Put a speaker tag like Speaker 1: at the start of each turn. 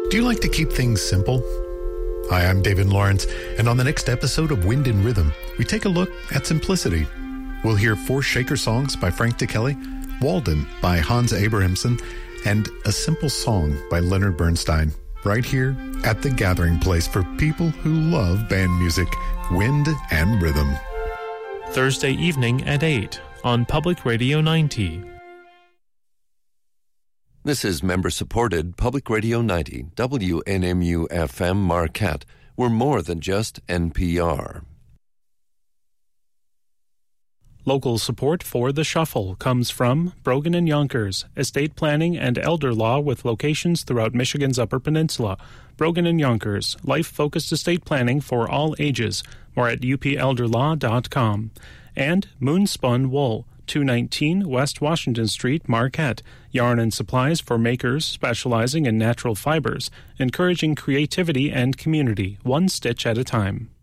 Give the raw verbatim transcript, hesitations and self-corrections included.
Speaker 1: Do you like to keep things simple? Hi, I'm David Lawrence, and on the next episode of Wind and Rhythm, we take a look at simplicity. We'll hear four Shaker songs by Frank DeKelly, Walden by Hans Abrahamson, and A Simple Song by Leonard Bernstein, right here at the gathering place for people who love band music, Wind and Rhythm.
Speaker 2: Thursday evening at eight on Public Radio ninety.
Speaker 3: This is member-supported Public Radio ninety, W N M U F M Marquette. We're more than just N P R.
Speaker 2: Local support for The Shuffle comes from Brogan and Yonkers, estate planning and elder law with locations throughout Michigan's Upper Peninsula. Brogan and Yonkers, life-focused estate planning for all ages. More at U P elder law dot com. And Moonspun Wool, two nineteen West Washington Street, Marquette. Yarn and supplies for makers specializing in natural fibers, encouraging creativity and community, one stitch at a time.